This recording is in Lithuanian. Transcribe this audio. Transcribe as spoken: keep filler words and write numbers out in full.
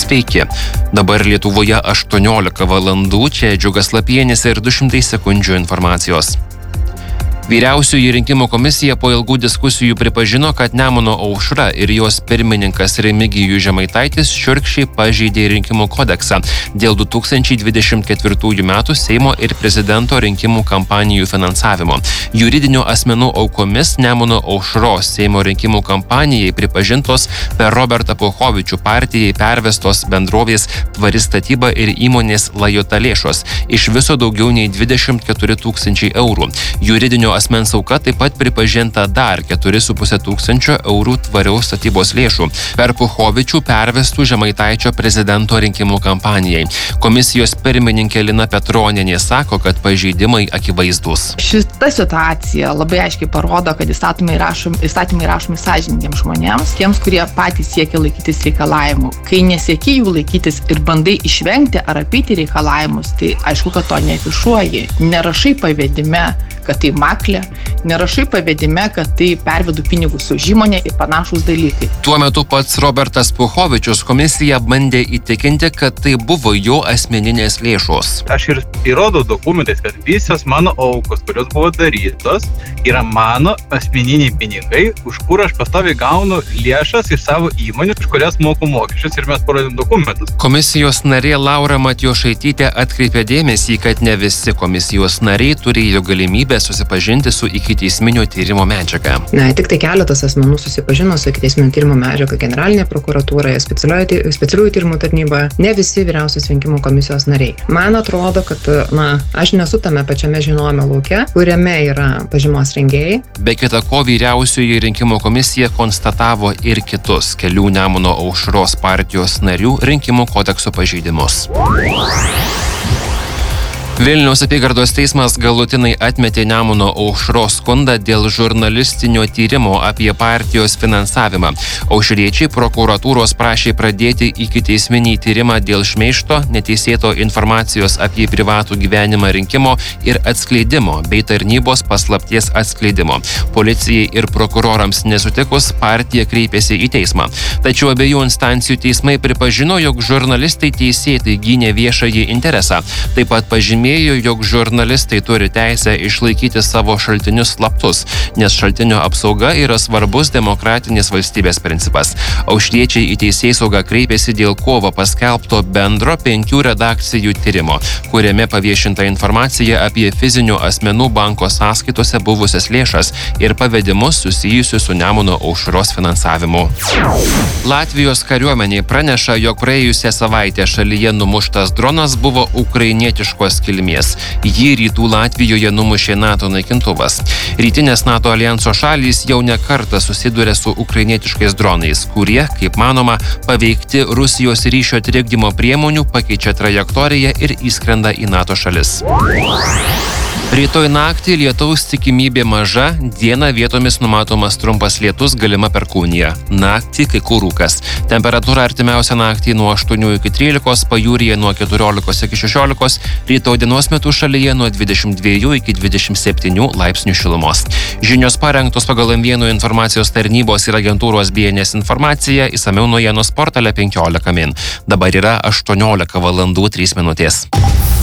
Sveiki. Dabar Lietuvoje aštuoniolika valandų, čia Džiugas Lapienis ir du šimtai sekundžių informacijos. Vyriausioji rinkimų komisija po ilgų diskusijų pripažino, kad Nemuno aušra ir jos pirmininkas Remigijus Žemaitaitis šiurkščiai pažeidė rinkimų kodeksą dėl du tūkstančiai dvidešimt ketvirtųjų metų Seimo ir prezidento rinkimų kampanijų finansavimo. Juridinių asmenų aukomis Nemuno aušros Seimo rinkimų kampanijai pripažintos per Robertą Puchovičių partijai pervestos bendrovės Tvari statyba ir įmonės Lajota lėšos, iš viso daugiau nei dvidešimt keturi tūkstančiai eurų. Juridinio asmens auka taip pat pripažinta dar keturi su puse tūkstančio eurų tvariaus statybos lėšų per Puchovičių pervestų Žemaitaičio prezidento rinkimų kampanijai. Komisijos pirmininkė Lina Petronienė sako, kad pažeidimai akivaizdūs. Šita situacija labai aiškiai parodo, kad įstatymai rašomi, įstatymai rašomi sąžiningiems žmonėms, tiems, kurie patys siekia laikytis reikalavimų. Kai nesieki jų laikytis ir bandai išvengti ar apeiti reikalavimus, tai aišku, kad to neafišuoji. Nerašai pavedime, kad tai maklė, nerašai pavedime, kad tai pervedu pinigus už įmonę ir panašūs dalykai. Tuo metu pats Robertas Puchovičius komisiją bandė įtikinti, kad tai buvo jo asmeninės lėšos. Aš ir įrodau dokumentais, kad visos mano aukos, kurios buvo darytos, yra mano asmeniniai pinigai, už kur aš pastoviai gaunu lėšas iš savo įmonių, už kurias moku mokesčius ir mes parodėm dokumentus. Komisijos narė Laura Matjošaitytė atkreipė dėmesį, kad ne visi komisijos nariai turėjo galimybę susipažinti su ikiteisminio tyrimo medžiaga. Ne, tik tai keletas asmenų susipažino su ikiteisminio tyrimo medžiaga generalinėje prokuratūroje, specialiųjų tyrimų tarnyboje, ne visi vyriausios rinkimų komisijos nariai. Man atrodo, kad, na, aš nesu tame pačiame žinojime lauke, kuriame yra pažymos rengėjai. Be kita ko, vyriausioji rinkimų komisija konstatavo ir kitus kelių Nemuno aušros partijos narių rinkimų kodekso pažeidimus. Vilniaus apygardos teismas galutinai atmetė Nemuno aušros skundą dėl žurnalistinio tyrimo apie partijos finansavimą. Aušriečiai prokuratūros prašė pradėti ikiteisminį tyrimą dėl šmeižto, neteisėto informacijos apie privatų gyvenimą rinkimo ir atskleidimo bei tarnybos paslapties atskleidimo. Policijai ir prokurorams nesutikus, partija kreipėsi į teismą. Tačiau abiejų instancijų teismai pripažino, jog žurnalistai teisėtai gynė viešąjį interesą. Taip pat pažymėjo, jog žurnalistai turi teisę išlaikyti savo šaltinius slaptus, nes šaltinio apsauga yra svarbus demokratinės valstybės principas. Aušriečiai į teisėsaugą kreipėsi dėl kovo paskelbto bendro penkių redakcijų tyrimo, kuriame paviešinta informacija apie fizinių asmenų banko sąskaitose buvusias lėšas ir pavedimus susijusius su Nemuno aušros finansavimu. Latvijos kariuomenė praneša, jog praėjusią savaitę šalyje numuštas dronas buvo ukrainietiškos kilmės. Jį rytų Latvijoje numušė NATO naikintuvas. Rytinės NATO alijanso šalys jau ne kartą susiduria su ukrainietiškais dronais, kurie, kaip manoma, paveikti Rusijos ryšio trikdymo priemonių, pakeičia trajektoriją ir įskrenda į NATO šalis. Rytoj naktį lietaus tikimybė maža, dieną vietomis numatomas trumpas lietus, galima perkūnija. Naktį kai kur rūkas. Temperatūra artimiausią naktį nuo aštuonių iki trylikos, pajūryje nuo keturiolikos iki šešiolikos, rytoj dienos metu šalyje nuo dvidešimt dviejų iki dvidešimt septynių laipsnių šilumos. Žinios parengtos pagal M vienas informacijos tarnybos ir agentūros B N S informacija, išsamiau naujienos portale penkiolika min. Dabar yra aštuoniolika valandų trys minutės.